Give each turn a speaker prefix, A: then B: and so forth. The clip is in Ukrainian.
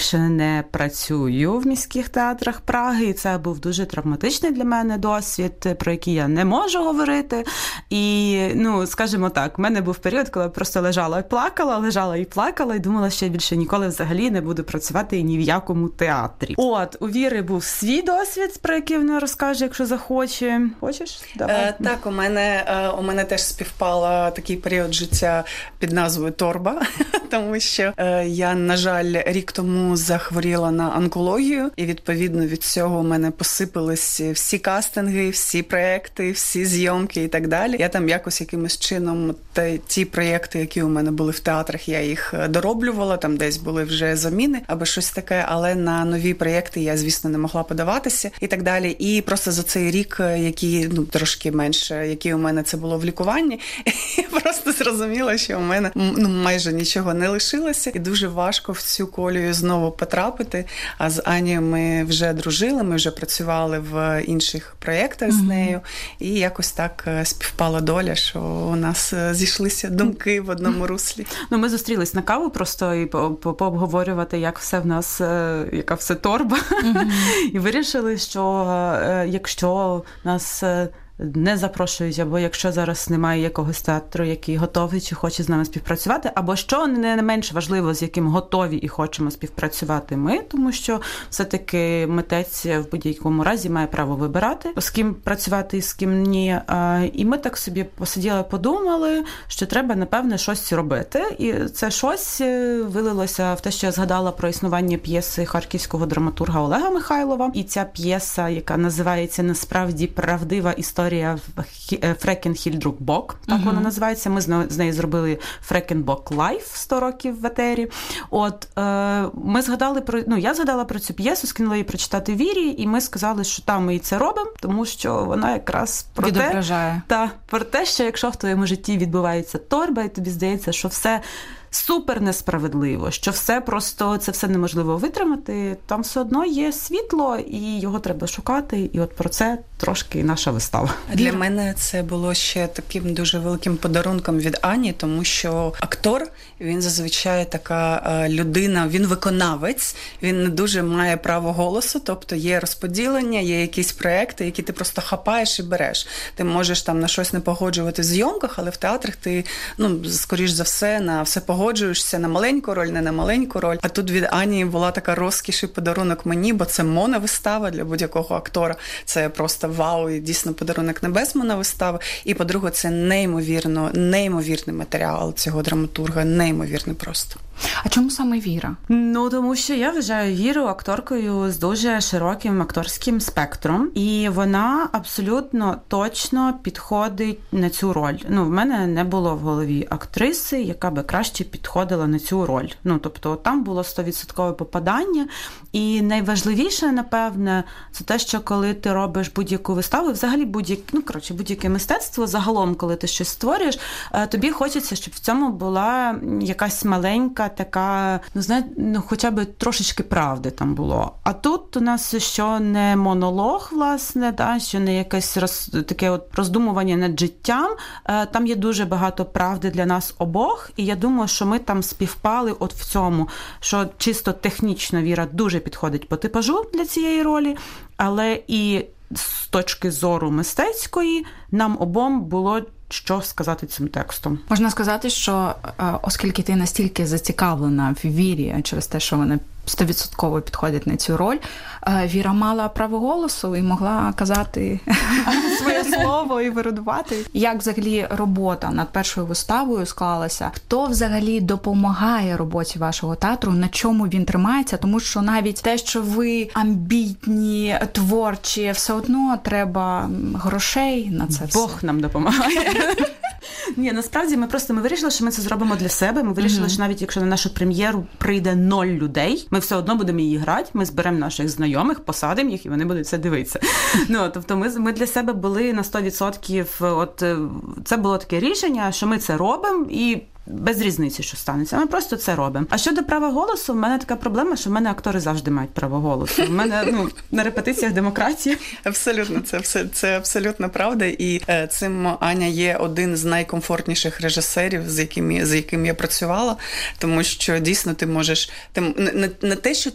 A: більше не працюю в міських театрах Праги, і це був дуже травматичний для мене досвід, про який я не можу говорити. І, скажімо так, в мене був період, коли я просто лежала і плакала, і думала, що я більше ніколи взагалі не буду працювати ні в якому театрі. У Віри був свій досвід, про який вона розкаже, якщо захоче. Хочеш? Давай.
B: Так, у мене теж співпала такий період життя під назвою «Торба», тому що я, на жаль, рік тому захворіла на онкологію, і відповідно від цього у мене посипались всі кастинги, всі проекти, всі зйомки і так далі. Я там якимось чином ті проєкти, які у мене були в театрах, я їх дороблювала, там десь були вже заміни або щось таке, але на нові проєкти я, звісно, не могла подаватися і так далі. І просто за цей рік, який, трошки менше, який у мене це було в лікуванні, я просто зрозуміла, що у мене майже нічого не лишилося, і дуже важко в цю колію знову потрапити. А з Анією ми вже дружили, ми вже працювали в інших проєктах з нею, і якось так співпала доля, що у нас зійшлися думки в одному руслі.
A: Ми зустрілись на каву просто і пообговорювати, як все в нас, яка все торба. І вирішили, що якщо нас не запрошують, або якщо зараз немає якогось театру, який готовий чи хоче з нами співпрацювати, або що не менш важливо, з яким готові і хочемо співпрацювати ми, тому що все-таки митець в будь-якому разі має право вибирати, з ким працювати і з ким ні. І ми так собі посиділи, подумали, що треба, напевне, щось робити. І це щось вилилося в те, що я згадала про існування п'єси харківського драматурга Олега Михайлова. І ця п'єса, яка називається насправді «Правдива історія Фрекенхільдрук-Бок», так вона називається. Ми з нею зробили Фрекенбок Лайф 100 років в етері. Ми згадали я згадала про цю п'єсу, скинула її прочитати Вірі, і ми сказали, що там ми і це робимо, тому що вона якраз про те, що якщо в твоєму житті відбувається торба, і тобі здається, що все супер несправедливо, що це все неможливо витримати, там все одно є світло, і його треба шукати, і про це трошки наша вистава.
B: Для мене це було ще таким дуже великим подарунком від Ані, тому що актор, він зазвичай така людина, він виконавець, він не дуже має право голосу, тобто є розподілення, є якісь проекти, які ти просто хапаєш і береш. Ти можеш там на щось не погоджувати в зйомках, але в театрах ти, скоріш за все, на все погоджуєшся, на маленьку роль, не на маленьку роль. А тут від Ані була така розкіш і подарунок мені, бо це моновистава для будь-якого актора. Це просто вау, і дійсно подарунок небес моновистава. І, по-друге, це неймовірний матеріал цього драматурга, неймовірний просто.
C: А чому саме Віра?
A: Тому що я вважаю Віру акторкою з дуже широким акторським спектром, і вона абсолютно точно підходить на цю роль. В мене не було в голові актриси, яка би краще підходила на цю роль. Тобто там було 100% попадання, і найважливіше, напевне, це те, що коли ти робиш будь-яку виставу, взагалі будь-яке мистецтво, загалом, коли ти щось створюєш, тобі хочеться, щоб в цьому була якась маленька така, хоча б трошечки правди там було. А тут у нас що не монолог, власне, що не якесь таке роздумування над життям, там є дуже багато правди для нас обох, і я думаю, що ми там співпали в цьому, що чисто технічно Віра дуже підходить по типажу для цієї ролі, але і з точки зору мистецької нам обом було що сказати цим текстом.
C: Можна сказати, що оскільки ти настільки зацікавлена в Вірі через те, що вона 100% підходить на цю роль, Віра мала право голосу і могла казати своє слово і виридувати. Як взагалі робота над першою виставою склалася? Хто взагалі допомагає роботі вашого театру? На чому він тримається? Тому що навіть те, що ви амбітні, творчі, все одно треба грошей на це все.
A: Бог нам допомагає. Ні, насправді ми вирішили, що ми це зробимо для себе. Ми вирішили, що навіть якщо на нашу прем'єру прийде 0 людей, ми все одно будемо її грати, ми зберемо наших знайомих, посадимо їх, і вони будуть це дивитися. Тобто ми для себе були на 100%, це було таке рішення, що ми це робимо, і без різниці, що станеться. Ми просто це робимо. А щодо права голосу, в мене така проблема, що в мене актори завжди мають право голосу. В мене на репетиціях демократія.
B: Абсолютно, це абсолютно правда. І цим Аня є один з найкомфортніших режисерів, з яким я працювала, тому що дійсно ти можеш не те, що